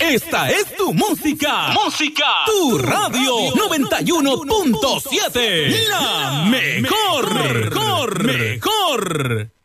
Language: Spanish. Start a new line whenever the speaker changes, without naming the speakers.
Esta es tu música. Tu radio 91.7. La mejor.